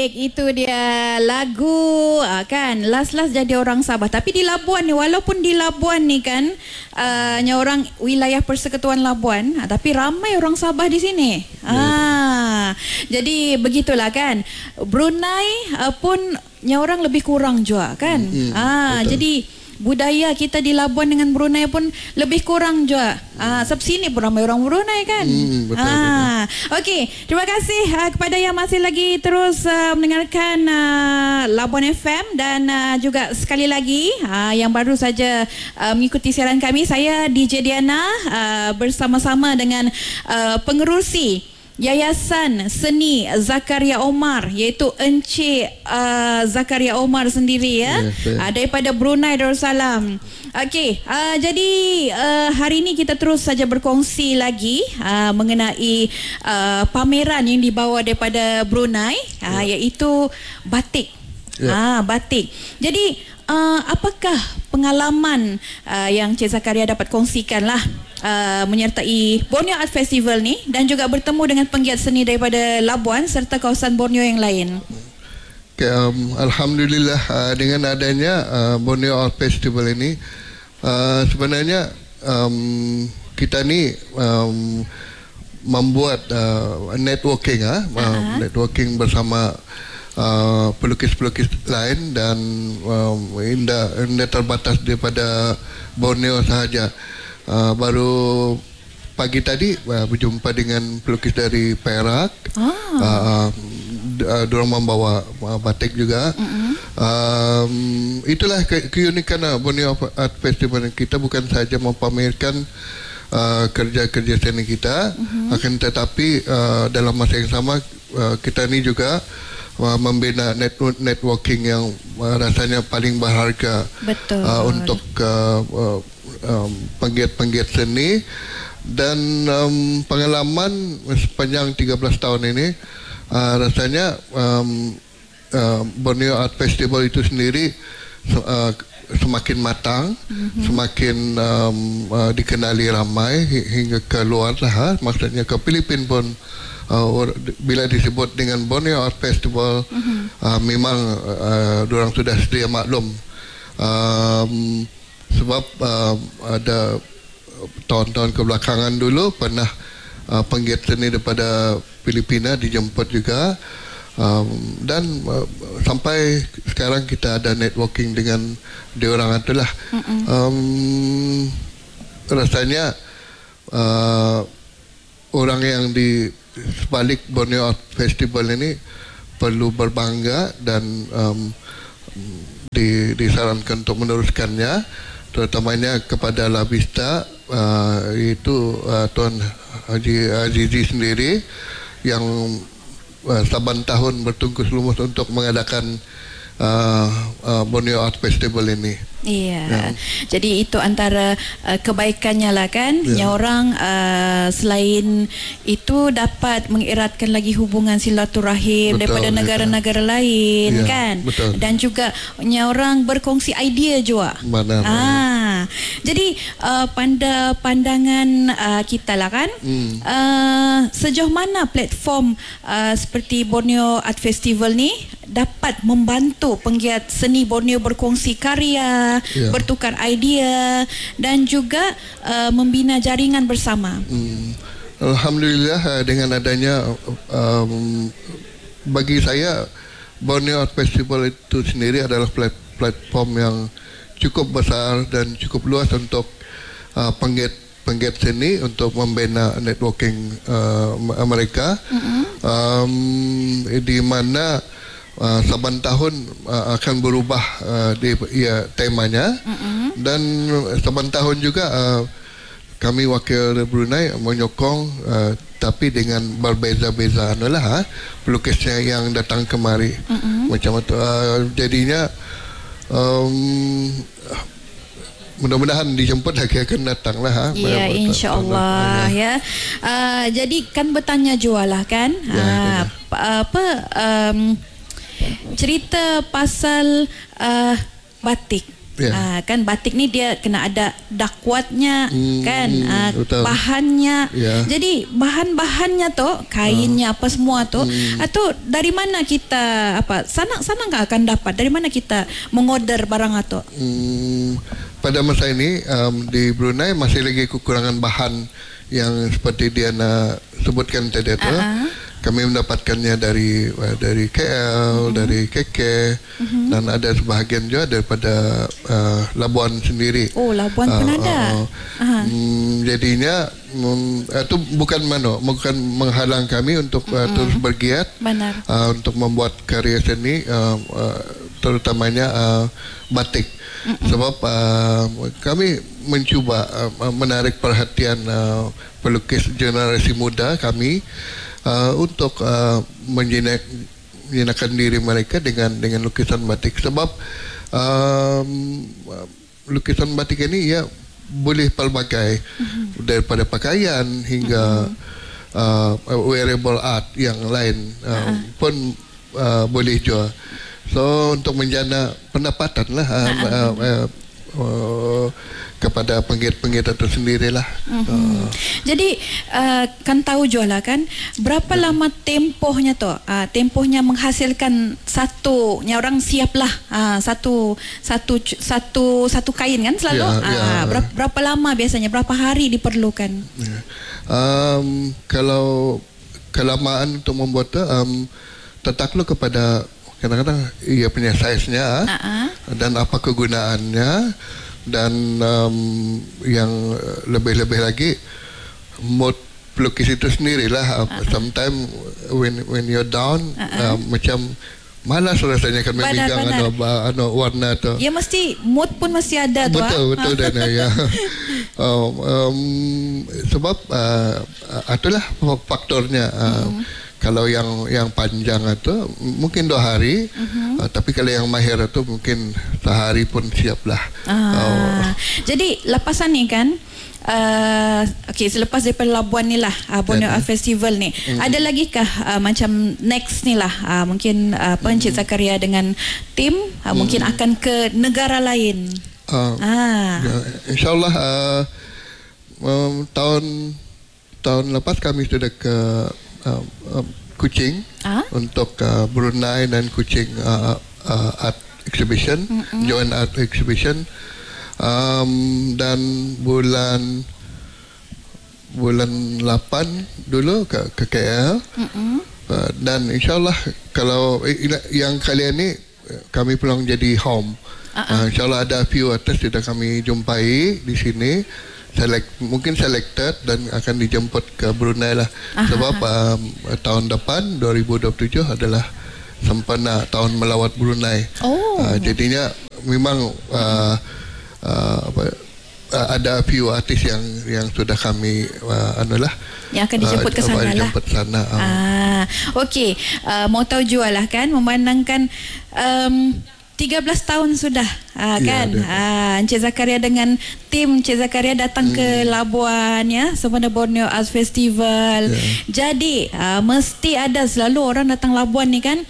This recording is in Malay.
Baik, itu dia lagu kan last-last jadi orang Sabah. Tapi di Labuan ni, walaupun di Labuan ni kan orang wilayah Persekutuan Labuan, tapi ramai orang Sabah di sini. Jadi begitulah kan. Brunei pun orang lebih kurang juga kan. Jadi budaya kita di Labuan dengan Brunei pun lebih kurang juga. Sebab sini pun ramai orang Brunei kan. Betul. Okey, terima kasih kepada yang masih lagi terus mendengarkan Labuan FM dan juga sekali lagi yang baru saja mengikuti siaran kami, saya DJ Diana bersama-sama dengan pengerusi Yayasan Seni Zakaria Omar, iaitu Encik Zakaria Omar sendiri ya, daripada Brunei Darussalam. Okey, jadi hari ini kita terus saja berkongsi lagi mengenai pameran yang dibawa daripada Brunei, iaitu batik. Batik. Jadi apakah pengalaman yang Cik Zakaria dapat kongsikan lah menyertai Borneo Art Festival ni dan juga bertemu dengan penggiat seni daripada Labuan serta kawasan Borneo yang lain? Alhamdulillah, dengan adanya Borneo Art Festival ini sebenarnya kita ni membuat networking networking bersama pelukis-pelukis lain dan tidak terbatas daripada Borneo sahaja. Baru pagi tadi berjumpa dengan pelukis dari Perak. Diorang membawa batik juga. Itulah keunikan Borneo Art Festival. Kita bukan sahaja mempamerkan kerja-kerja seni kita, akan tetapi dalam masa yang sama kita ni juga membina networking yang rasanya paling berharga. Betul. Untuk penggiat-penggiat seni. Dan pengalaman sepanjang 13 tahun ini rasanya Borneo Art Festival itu sendiri semakin matang, semakin dikenali ramai hingga ke luar lah, maksudnya ke Filipina pun. Bila disebut dengan Borneo Art Festival, memang diorang sudah sedia maklum. Sebab ada tahun-tahun kebelakangan dulu pernah penggiat seni daripada Filipina dijemput juga, dan sampai sekarang kita ada networking dengan diorang itulah. Rasanya orang yang di sebalik Borneo Art Festival ini perlu berbangga dan disarankan untuk meneruskannya, terutamanya kepada La Vista, itu Tuan Haji Azizi sendiri yang saban tahun bertungkus lumus untuk mengadakan Borneo Art Festival ini. Iya. Jadi itu antara kebaikannya lah kan. Orang selain itu dapat mengeratkan lagi hubungan silaturahim daripada negara-negara lain kan. Betul. Dan juga orang berkongsi idea juga. Jadi pada pandangan kita lah kan, sejauh mana platform seperti Borneo Art Festival ni dapat membantu penggiat seni Borneo berkongsi karya, bertukar idea dan juga membina jaringan bersama. Alhamdulillah, dengan adanya bagi saya Borneo Art Festival itu sendiri adalah platform yang cukup besar dan cukup luas untuk penggiat seni untuk membina networking mereka, di mana saban tahun akan berubah temanya, dan saban tahun juga kami wakil Brunei menyokong, tapi dengan berbeza-beza pelukisnya yang datang kemari. Macam itu jadinya mudah-mudahan dijemput lagi akan datang lah. Ya, insya-Allah ya. Jadi kan bertanya jual lah kan. Cerita pasal batik Ya. Kan batik ni dia kena ada dakwatnya, kan, betul. bahannya. Ya. Jadi bahan-bahannya tu, kainnya apa semua tu, atau dari mana kita sanang akan dapat? Dari mana kita mengorder barang itu? Pada masa ini di Brunei masih lagi kekurangan bahan yang seperti Diana sebutkan tadi itu. Kami mendapatkannya dari KL, dari KK, dan ada sebahagian juga daripada Labuan sendiri. Oh, Labuan pun ada. Jadinya itu bukan menghalang kami untuk terus bergiat untuk membuat karya seni, terutamanya batik. Sebab kami mencuba menarik perhatian pelukis generasi muda kami untuk menjinakkan diri mereka dengan lukisan batik. Sebab lukisan batik ini ya boleh pelbagai, daripada pakaian hingga wearable art yang lain pun boleh juga. So untuk menjana pendapatan lah kepada penggiat-penggiat itu sendirilah. Jadi kan tahu jualah kan berapa lama tempohnya tu? Tempohnya menghasilkan satunya orang siaplah satu kain kan selalu. Berapa lama biasanya? Berapa hari diperlukan? Kalau kelamaan untuk membuat tu tertakluk kepada kadang-kadang ia punya saiznya dan apa kegunaannya, dan yang lebih-lebih lagi mood pelukis itu sendirilah. Sometimes when you're down, macam malas rasanya kan memegang warna tu. Ya mesti mood pun mesti ada tu. Betul Dana ya. Sebab itulah faktornya. Kalau yang panjang itu mungkin 2 hari, tapi kalau yang mahir itu mungkin sehari pun siaplah. Jadi lepasan ni kan, selepas daripada Labuan ni lah, Borneo Art Festival ni, ada lagi kah macam next ni lah, mungkin Encik Zakaria dengan tim mungkin akan ke negara lain? InsyaAllah tahun lepas kami sudah ke Kuching untuk Brunei dan Kuching art exhibition, joint art exhibition, dan bulan 8 dulu ke KL, dan insyaallah kalau yang kali ini kami pulang jadi home. InsyaAllah ada few artis sudah kami jumpai di sini, mungkin selected dan akan dijemput ke Brunei lah. Sebab tahun depan 2027 adalah sempena tahun melawat Brunei. Jadinya memang ada few artis yang sudah kami yang akan dijemput ke sana lah. Okey, mau tahu jual lah kan, memandangkan 13 tahun sudah kan Encik Zakaria dengan tim Encik Zakaria datang ke Labuan ya, sempena Borneo Arts Festival. Jadi mesti ada selalu orang datang Labuan ni kan